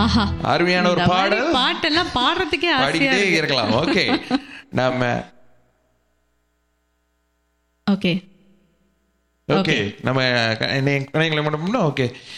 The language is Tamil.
ஆஹா, அருமையான ஒரு இந்த மாதிரி பாடல். பாட்டெல்லாம் பாடுறதுக்கே ஆசையா பாடிக்கிட்டே இருக்கு. இருக்கலாம். ஓகே, நம்ம ஓகே ஓகே நம்ம ஓகே